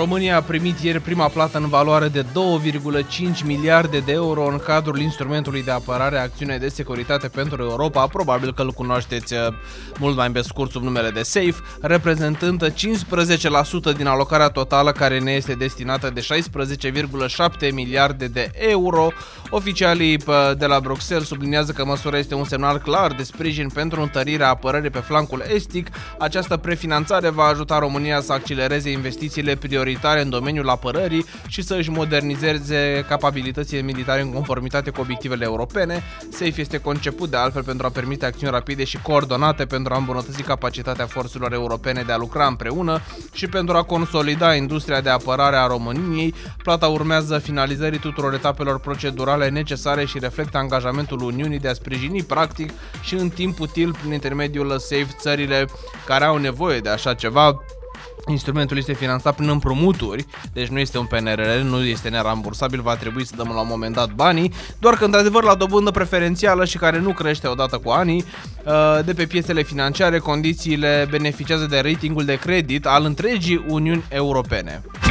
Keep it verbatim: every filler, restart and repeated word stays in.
România a primit ieri prima plată în valoare de două virgulă cinci miliarde de euro în cadrul instrumentului de apărare Acțiune de Securitate pentru Europa, probabil că îl cunoașteți mult mai pe scurt sub numele de SAFE, reprezentând cincisprezece la sută din alocarea totală care ne este destinată de șaisprezece virgulă șapte miliarde de euro. Oficialii de la Bruxelles subliniază că măsura este un semnal clar de sprijin pentru întărirea apărării pe flancul estic. Această prefinanțare va ajuta România să accelereze investițiile prioritare în domeniul apărării și să își modernizeze capabilitățile militare în conformitate cu obiectivele europene. SAFE este conceput de altfel pentru a permite acțiuni rapide și coordonate pentru a îmbunătăți capacitatea forțelor europene de a lucra împreună și pentru a consolida industria de apărare a României. Plata urmează finalizării tuturor etapelor procedurale necesare și reflectă angajamentul Uniunii de a sprijini practic și în timp util prin intermediul SAFE țările care au nevoie de așa ceva. Instrumentul este finanțat prin împrumuturi, deci nu este un P N R L, nu este nerambursabil, va trebui să dăm la un moment dat banii, doar că într-adevăr la dobândă preferențială și care nu crește odată cu anii, de pe piețele financiare, condițiile beneficiază de ratingul de credit al întregii Uniuni Europene.